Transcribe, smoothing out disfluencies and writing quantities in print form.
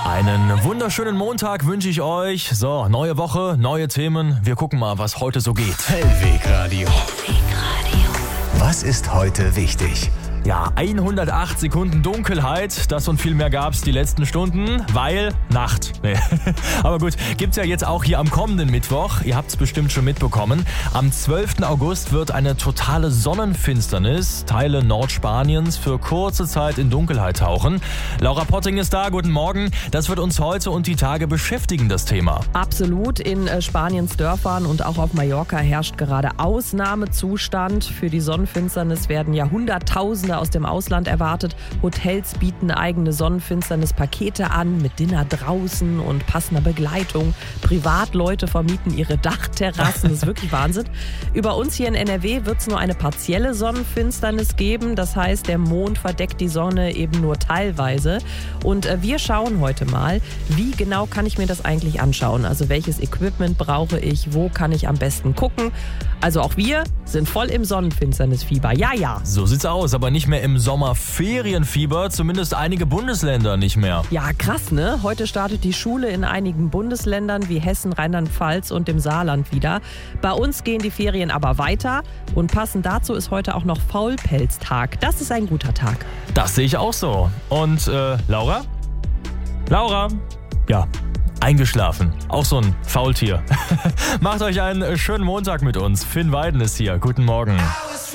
Einen wunderschönen Montag wünsche ich euch. So, neue Woche, neue Themen. Wir gucken mal, was heute so geht. Hellwegradio. Was ist heute wichtig? Ja, 108 Sekunden Dunkelheit, das und viel mehr gab's die letzten Stunden, weil Nacht. Nee. Aber gut, gibt's ja jetzt auch hier am kommenden Mittwoch. Ihr habt's bestimmt schon mitbekommen. Am 12. August wird eine totale Sonnenfinsternis Teile Nordspaniens für kurze Zeit in Dunkelheit tauchen. Laura Potting ist da, guten Morgen. Das wird uns heute und die Tage beschäftigen, das Thema. Absolut, in Spaniens Dörfern und auch auf Mallorca herrscht gerade Ausnahmezustand. Für die Sonnenfinsternis werden ja Hunderttausende aus dem Ausland erwartet. Hotels bieten eigene Sonnenfinsternis-Pakete an mit Dinner draußen und passender Begleitung. Privatleute vermieten ihre Dachterrassen. Das ist wirklich Wahnsinn. Über uns hier in NRW wird es nur eine partielle Sonnenfinsternis geben. Das heißt, der Mond verdeckt die Sonne eben nur teilweise. Und wir schauen heute mal, wie genau kann ich mir das eigentlich anschauen? Also welches Equipment brauche ich? Wo kann ich am besten gucken? Also auch wir sind voll im Sonnenfinsternisfieber. Ja, ja. So sieht's aus, aber nicht mehr im Sommerferienfieber, zumindest einige Bundesländer nicht mehr. Ja, krass, ne? Heute startet die Schule in einigen Bundesländern wie Hessen, Rheinland-Pfalz und dem Saarland wieder. Bei uns gehen die Ferien aber weiter und passend dazu ist heute auch noch Faulpelztag. Das ist ein guter Tag. Das sehe ich auch so. Und Laura? Laura? Ja, eingeschlafen. Auch so ein Faultier. Macht euch einen schönen Montag mit uns. Finn Weiden ist hier. Guten Morgen.